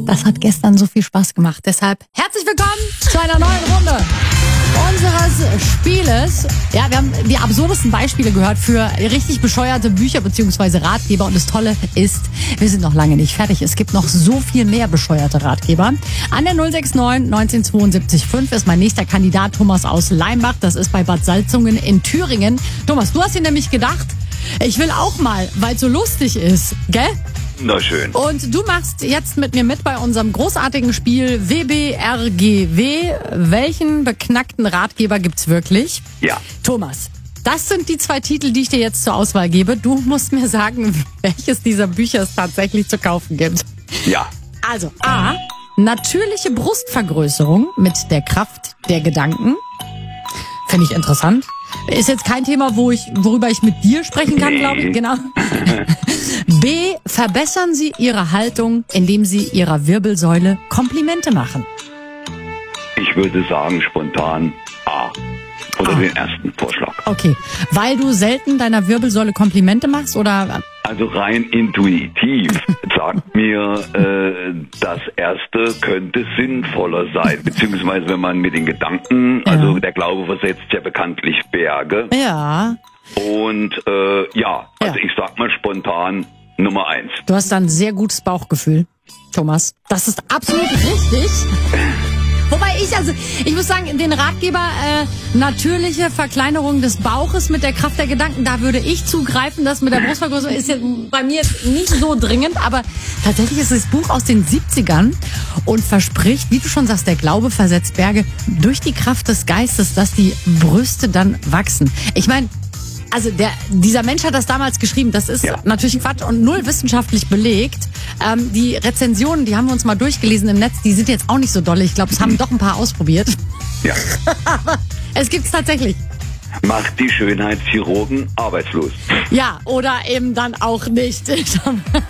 Das hat gestern so viel Spaß gemacht. Deshalb herzlich willkommen zu einer neuen Runde unseres Spieles. Ja, wir haben die absurdesten Beispiele gehört für richtig bescheuerte Bücher bzw. Ratgeber. Und das Tolle ist, wir sind noch lange nicht fertig. Es gibt noch so viel mehr bescheuerte Ratgeber. An der 069 1972 5 ist mein nächster Kandidat Thomas aus Leimbach. Das ist bei Bad Salzungen in Thüringen. Thomas, du hast dir nämlich gedacht, ich will auch mal, weil es so lustig ist, gell? Na schön. Und du machst jetzt mit mir mit bei unserem großartigen Spiel WBRGW. Welchen beknackten Ratgeber gibt's wirklich? Ja. Thomas, das sind die zwei Titel, die ich dir jetzt zur Auswahl gebe. Du musst mir sagen, welches dieser Bücher es tatsächlich zu kaufen gibt. Ja. Also A, natürliche Brustvergrößerung mit der Kraft der Gedanken. Finde ich interessant. Ist jetzt kein Thema, worüber ich mit dir sprechen kann, glaube ich. Genau. B, verbessern Sie Ihre Haltung, indem Sie Ihrer Wirbelsäule Komplimente machen. Ich würde sagen spontan A. Oder den ersten Vorschlag. Okay, weil du selten deiner Wirbelsäule Komplimente machst oder? Also rein intuitiv sagt mir, das erste könnte sinnvoller sein. Beziehungsweise wenn man mit den Gedanken, also der Glaube versetzt ja bekanntlich Berge. Ja. Und also ich sag mal spontan Nummer 1. Du hast da ein sehr gutes Bauchgefühl, Thomas. Das ist absolut richtig. Wobei ich muss sagen, den Ratgeber natürliche Verkleinerung des Bauches mit der Kraft der Gedanken, da würde ich zugreifen. Das mit der Brustvergrößerung ist jetzt bei mir nicht so dringend, aber tatsächlich ist das Buch aus den 70ern und verspricht, wie du schon sagst, der Glaube versetzt Berge durch die Kraft des Geistes, dass die Brüste dann wachsen. Ich meine, also dieser Mensch hat das damals geschrieben, das ist natürlich Quatsch und null wissenschaftlich belegt. Die Rezensionen, die haben wir uns mal durchgelesen im Netz, die sind jetzt auch nicht so dolle. Ich glaube, es haben doch ein paar ausprobiert. Ja. Aber es gibt's tatsächlich. Macht die Schönheitschirurgen arbeitslos. Ja, oder eben dann auch nicht.